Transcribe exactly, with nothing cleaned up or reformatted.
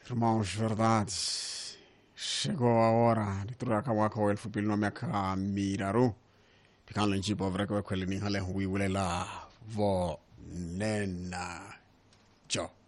Irmãos, verdade. Chegou a hora de trocar wako elfu mbili na miaka miraru. Pikalo nchi povre kwa kweli ni hale hui wile la vo nena jo.